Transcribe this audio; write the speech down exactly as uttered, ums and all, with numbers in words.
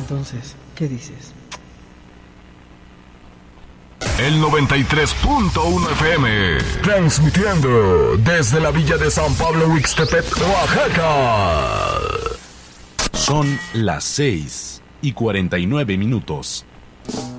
Entonces, ¿qué dices? El noventa y tres punto uno F M, transmitiendo desde la villa de San Pablo Huixtepec, Oaxaca. Son las seis y cuarenta y nueve minutos.